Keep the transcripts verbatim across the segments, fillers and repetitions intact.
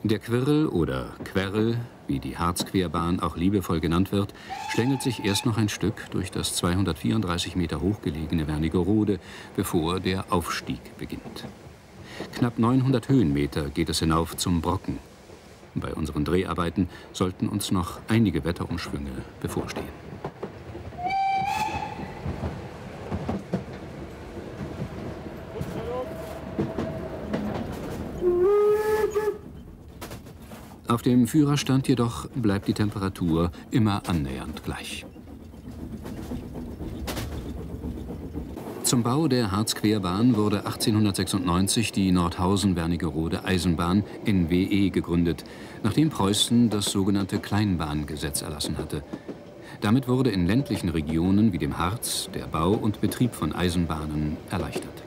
Der Quirl oder Querl, wie die Harzquerbahn auch liebevoll genannt wird, schlängelt sich erst noch ein Stück durch das zweihundertvierunddreißig Meter hoch gelegene Wernigerode, bevor der Aufstieg beginnt. Knapp neunhundert Höhenmeter geht es hinauf zum Brocken. Bei unseren Dreharbeiten sollten uns noch einige Wetterumschwünge bevorstehen. Auf dem Führerstand jedoch bleibt die Temperatur immer annähernd gleich. Zum Bau der Harzquerbahn wurde achtzehnhundertsechsundneunzig die Nordhausen-Wernigerode Eisenbahn N W E gegründet, nachdem Preußen das sogenannte Kleinbahngesetz erlassen hatte. Damit wurde in ländlichen Regionen wie dem Harz der Bau und Betrieb von Eisenbahnen erleichtert.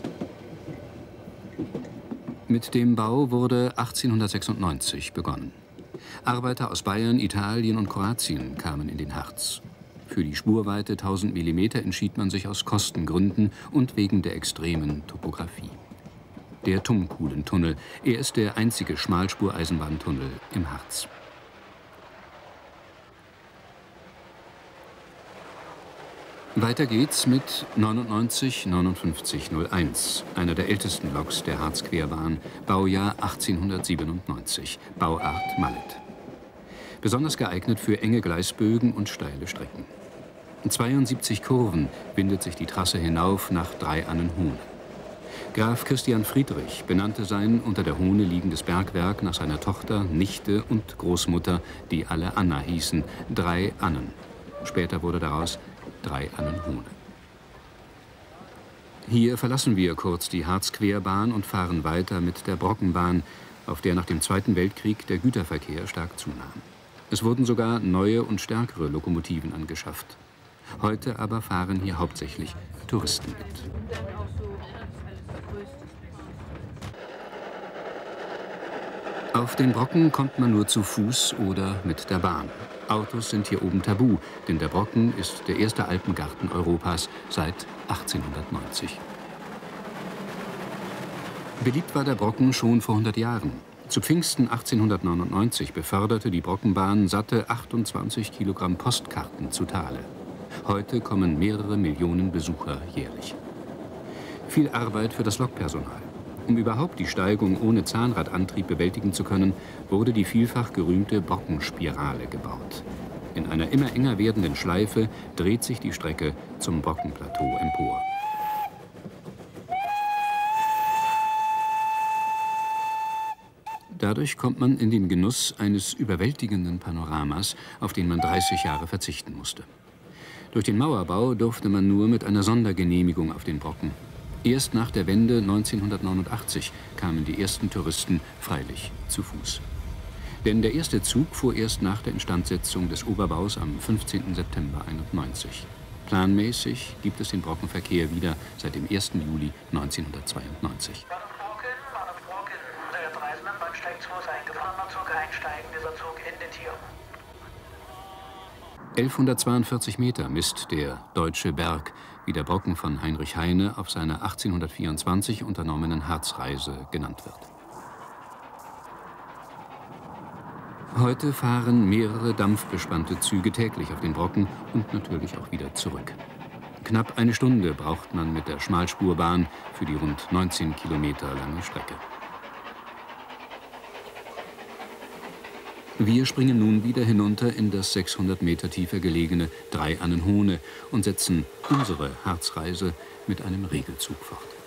Mit dem Bau wurde achtzehnhundertsechsundneunzig begonnen. Arbeiter aus Bayern, Italien und Kroatien kamen in den Harz. Für die Spurweite tausend Millimeter entschied man sich aus Kostengründen und wegen der extremen Topographie. Der Tumkulentunnel, er ist der einzige Schmalspureisenbahntunnel im Harz. Weiter geht's mit neunundneunzig neunundfünfzig null eins, einer der ältesten Loks der Harzquerbahn, Baujahr achtzehnhundertsiebenundneunzig, Bauart Mallet. Besonders geeignet für enge Gleisbögen und steile Strecken. In zweiundsiebzig Kurven windet sich die Trasse hinauf nach Drei-Annen-Hohne. Graf Christian Friedrich benannte sein unter der Hohne liegendes Bergwerk nach seiner Tochter, Nichte und Großmutter, die alle Anna hießen, Drei-Annen. Später wurde daraus Drei-Annen-Hohne. Hier verlassen wir kurz die Harzquerbahn und fahren weiter mit der Brockenbahn, auf der nach dem Zweiten Weltkrieg der Güterverkehr stark zunahm. Es wurden sogar neue und stärkere Lokomotiven angeschafft. Heute aber fahren hier hauptsächlich Touristen mit. Auf den Brocken kommt man nur zu Fuß oder mit der Bahn. Autos sind hier oben tabu, denn der Brocken ist der erste Alpengarten Europas seit achtzehnhundertneunzig. Beliebt war der Brocken schon vor hundert Jahren. Zu Pfingsten achtzehnhundertneunundneunzig beförderte die Brockenbahn satte achtundzwanzig Kilogramm Postkarten zu Thale. Heute kommen mehrere Millionen Besucher jährlich. Viel Arbeit für das Lokpersonal. Um überhaupt die Steigung ohne Zahnradantrieb bewältigen zu können, wurde die vielfach gerühmte Brockenspirale gebaut. In einer immer enger werdenden Schleife dreht sich die Strecke zum Brockenplateau empor. Dadurch kommt man in den Genuss eines überwältigenden Panoramas, auf den man dreißig Jahre verzichten musste. Durch den Mauerbau durfte man nur mit einer Sondergenehmigung auf den Brocken. Erst nach der Wende neunzehnhundertneunundachtzig kamen die ersten Touristen freilich zu Fuß. Denn der erste Zug fuhr erst nach der Instandsetzung des Oberbaus am fünfzehnten September einundneunzig. Planmäßig gibt es den Brockenverkehr wieder seit dem ersten Juli neunzehnhundertzweiundneunzig. elfhundertzweiundvierzig Meter misst der Deutsche Berg, wie der Brocken von Heinrich Heine auf seiner achtzehnhundertvierundzwanzig unternommenen Harzreise genannt wird. Heute fahren mehrere dampfbespannte Züge täglich auf den Brocken und natürlich auch wieder zurück. Knapp eine Stunde braucht man mit der Schmalspurbahn für die rund neunzehn Kilometer lange Strecke. Wir springen nun wieder hinunter in das sechshundert Meter tiefer gelegene Drei-Annen-Hohne und setzen unsere Harzreise mit einem Regelzug fort.